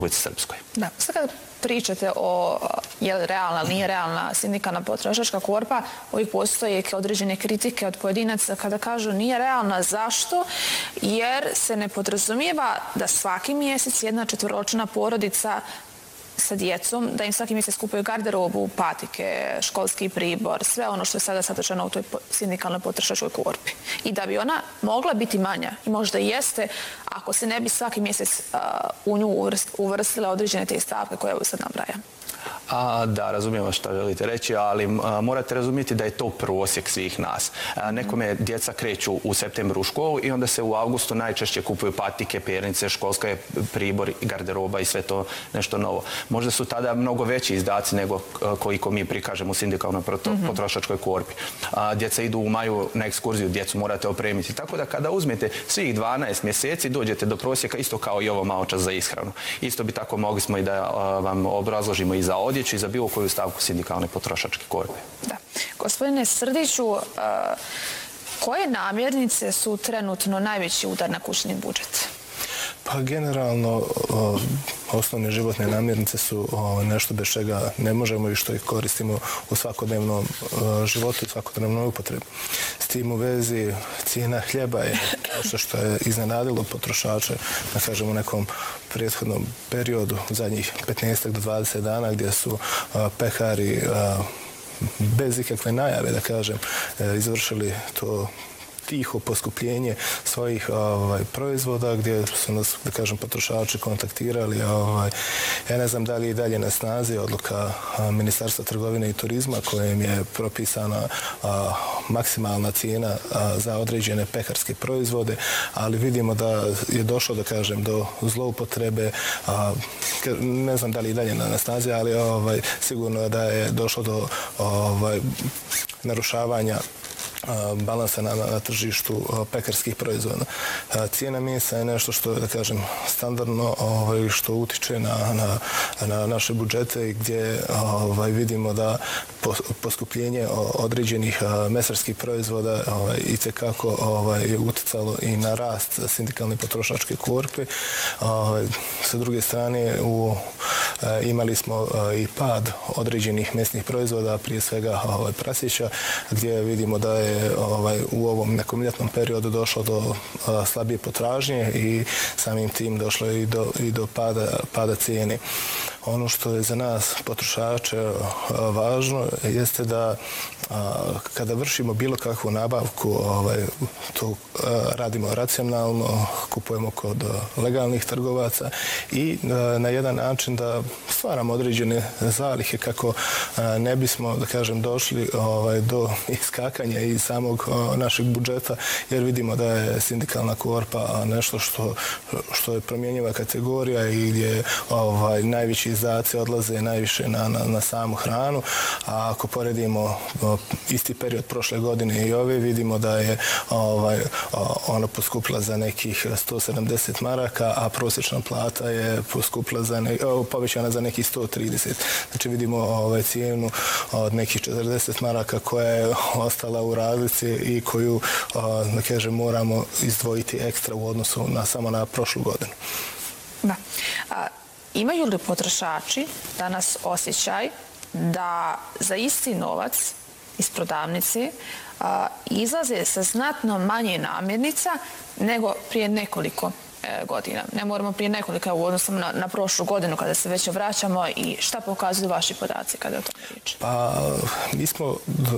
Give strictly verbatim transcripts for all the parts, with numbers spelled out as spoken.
Srpskoj. Da, sad kada pričate o je li realna ili nije realna sindikalna potrošačka korpa, uvijek postoje određene kritike od pojedinaca kada kažu nije realna. Zašto? Jer se ne podrazumijeva da svaki mjesec jedna četveročlana porodica sa djecom, da im svaki mjesec kupuju garderobu, patike, školski pribor, sve ono što je sada sadržano u toj sindikalnoj potrošačkoj korpi. I da bi ona mogla biti manja, i možda i jeste, ako se ne bi svaki mjesec u nju uvrstile određene te stavke koje sad nabrajam. A, da, razumijem što želite reći, ali a, morate razumjeti da je to prosjek svih nas. A, nekome djeca kreću u septembru u školu i onda se u avgustu najčešće kupuju patike, pernice, školske pribor, garderoba i sve to nešto novo. Možda su tada mnogo veći izdaci nego koliko mi prikažemo u sindikalnoj potrošačkoj korpi. A, djeca idu u maju na ekskurziju, djecu morate opremiti. Tako da kada uzmete svih dvanaest mjeseci, dođete do prosjeka isto kao i ovo malo čas za ishranu. Isto bi tako mogli smo i da a, vam obrazložimo i za odjeću i za bilo koju stavku sindikalne potrošačke korpe. Da. Gospodine Srdiću, koje namirnice su trenutno najveći udar na kućni budžet? Pa generalno osnovne životne namirnice su nešto bez čega ne možemo i što ih koristimo u svakodnevnom životu i svakodnevnoj upotrebi. S tim u vezi cijena hljeba je nešto što je iznenadilo potrošače, da kažemo u nekom prethodnom periodu, zadnjih petnaest do dvadeset dana, gdje su pekari bez ikakve najave, da kažem, izvršili to tiho poskupljenje svojih ovaj, proizvoda gdje su nas, da kažem, potrošači kontaktirali. Ovaj, ja ne znam da li je i dalje na snazi odluka a, Ministarstva trgovine i turizma kojim je propisana a, maksimalna cijena a, za određene pekarske proizvode, ali vidimo da je došlo, da kažem, do zloupotrebe. A, ne znam da li je i dalje na, na snazi, ali ovaj, sigurno da je došlo do ovaj, narušavanja balansa na, na tržištu pekarskih proizvoda. Cijena mesa je nešto što je, da kažem, standardno, ovaj, što utiče na, na, na naše budžete i gdje ovaj, vidimo da poskupljenje određenih mesarskih proizvoda ovaj, itekako ovaj, je uticalo i na rast sindikalne potrošačke korpe. Ovaj, sa druge strane, u, imali smo i pad određenih mesnih proizvoda, prije svega ovaj, prasjeća, gdje vidimo da je Ovaj, u ovom nekom ljetnom periodu došlo do a, slabije potražnje i samim tim došlo i do, i do pada, pada cijene. Ono što je za nas potrošače a, važno jeste da a, kada vršimo bilo kakvu nabavku, ovaj, to a, radimo racionalno, kupujemo kod legalnih trgovaca i a, na jedan način da stvaramo određene zalihe kako a, ne bismo, da kažem, došli ovaj, do iskakanja iz samog našeg budžeta, jer vidimo da je sindikalna korpa nešto što, što je promjenjiva kategorija i gdje ovaj, najveći izdaci odlaze najviše na, na, na samu hranu, a ako poredimo isti period prošle godine i ove, vidimo da je ovaj, ona poskupila za nekih sto sedamdeset maraka, a prosječna plata je poskupila za ne, povećana za nekih sto trideset. Znači vidimo ovaj, cijenu od nekih četrdeset maraka koja je ostala u razlici i koju, da kažem, moramo izdvojiti ekstra u odnosu na, samo na prošlu godinu. Da. A, imaju li potrošači danas osjećaj da za isti novac iz prodavnice a, izlaze sa znatno manje namirnica nego prije nekoliko godina? Ne moramo prije nekoliko u odnosu na, na prošlu godinu kada se već vraćamo i šta pokazuju vaši podaci kada o tome riječ? Pa, mi smo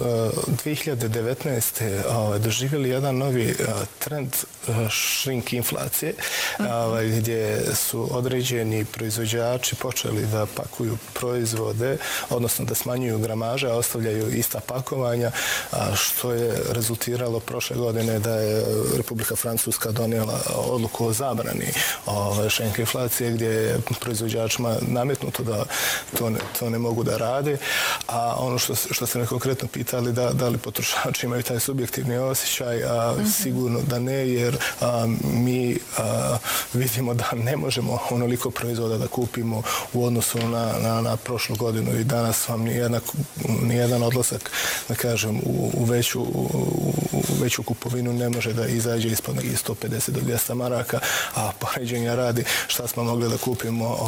dvije hiljade devetnaeste. doživjeli jedan novi trend shrink inflacije, mm-hmm. gdje su određeni proizvođači počeli da pakuju proizvode, odnosno da smanjuju gramaže, a ostavljaju ista pakovanja, što je rezultiralo prošle godine da je Republika Francuska donijela odluku o zabrani shrink inflacije, gdje je proizvođačima nametnuto da to ne, to ne mogu da rade. A ono što, što ste me konkretno pitali, da, da li potrošači imaju taj subjektivni osjećaj, a, mm-hmm. sigurno da ne, jer a, mi a, vidimo da ne možemo onoliko proizvoda da kupimo u odnosu na, na, na prošlu godinu i danas vam nijedan, nijedan odlasak, da kažem, u, u, veću, u, u veću kupovinu ne može da izađe ispod nekih sto pedeset do dvjesto maraka, a poređenja radi šta smo mogli da kupimo